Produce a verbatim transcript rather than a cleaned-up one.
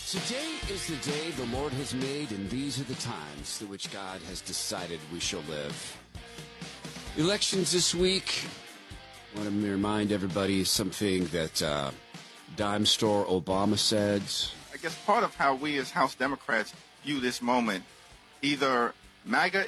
Today is the day the Lord has made, and these are the times through which God has decided we shall live. Elections this week. I want to remind everybody something that uh, Dime Store Obama said. I guess part of how we as House Democrats view this moment, either MAGA